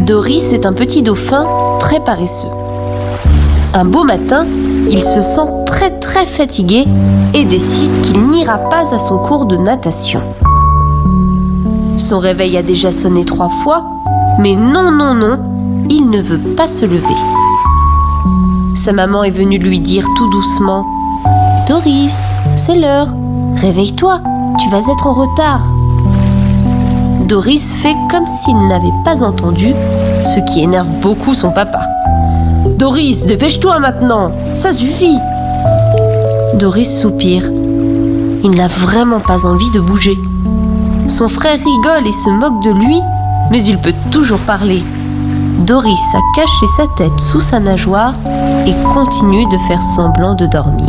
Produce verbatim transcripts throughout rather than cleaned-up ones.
Doris est un petit dauphin très paresseux. Un beau matin, il se sent très très fatigué et décide qu'il n'ira pas à son cours de natation. Son réveil a déjà sonné trois fois, mais non, non, non, il ne veut pas se lever. Sa maman est venue lui dire tout doucement « Doris, c'est l'heure, réveille-toi, tu vas être en retard ». Doris fait comme s'il n'avait pas entendu, ce qui énerve beaucoup son papa. « Doris, dépêche-toi maintenant, ça suffit !» Doris soupire. Il n'a vraiment pas envie de bouger. Son frère rigole et se moque de lui, mais il peut toujours parler. Doris a caché sa tête sous sa nageoire et continue de faire semblant de dormir.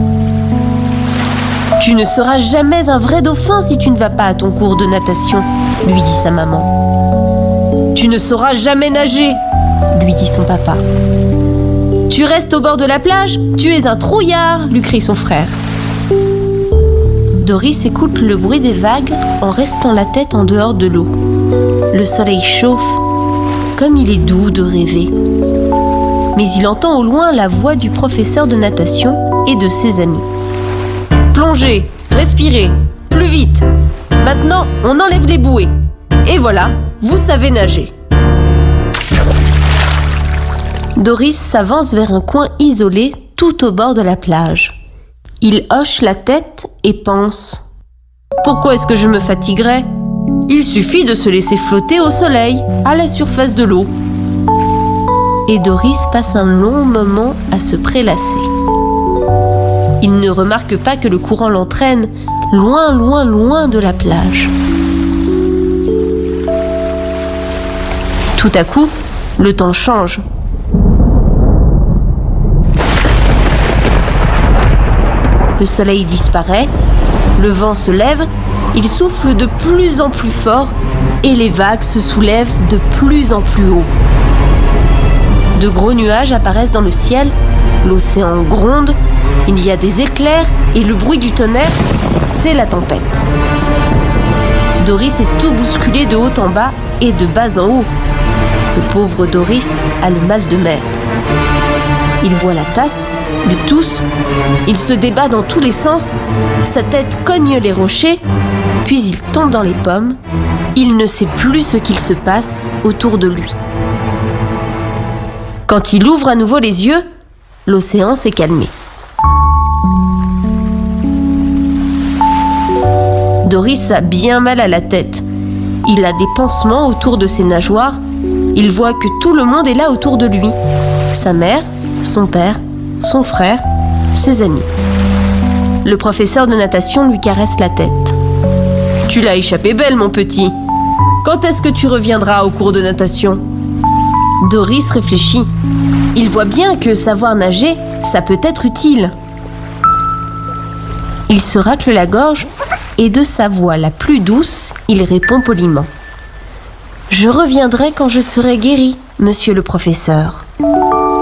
« Tu ne seras jamais un vrai dauphin si tu ne vas pas à ton cours de natation, » lui dit sa maman. « Tu ne sauras jamais nager, » lui dit son papa. « Tu restes au bord de la plage, tu es un trouillard, » lui crie son frère. Doris écoute le bruit des vagues en restant la tête en dehors de l'eau. Le soleil chauffe, comme il est doux de rêver. Mais il entend au loin la voix du professeur de natation et de ses amis. Plongez, respirez, plus vite. Maintenant, on enlève les bouées. Et voilà, vous savez nager. Doris s'avance vers un coin isolé tout au bord de la plage. Il hoche la tête et pense « Pourquoi est-ce que je me fatiguerais ? Il suffit de se laisser flotter au soleil, à la surface de l'eau. » Et Doris passe un long moment à se prélasser. Il ne remarque pas que le courant l'entraîne loin, loin, loin de la plage. Tout à coup, le temps change. Le soleil disparaît, le vent se lève, il souffle de plus en plus fort et les vagues se soulèvent de plus en plus haut. De gros nuages apparaissent dans le ciel, l'océan gronde, il y a des éclairs et le bruit du tonnerre, c'est la tempête. Doris est tout bousculé de haut en bas et de bas en haut. Le pauvre Doris a le mal de mer. Il boit la tasse, il tousse, il se débat dans tous les sens, sa tête cogne les rochers, puis il tombe dans les pommes. Il ne sait plus ce qu'il se passe autour de lui. Quand il ouvre à nouveau les yeux, l'océan s'est calmé. Doris a bien mal à la tête. Il a des pansements autour de ses nageoires. Il voit que tout le monde est là autour de lui. Sa mère, son père, son frère, ses amis. Le professeur de natation lui caresse la tête. « Tu l'as échappé belle, mon petit. Quand est-ce que tu reviendras au cours de natation ?» Doris réfléchit. Il voit bien que savoir nager, ça peut être utile. Il se racle la gorge et de sa voix la plus douce, il répond poliment. « Je reviendrai quand je serai guéri, monsieur le professeur. »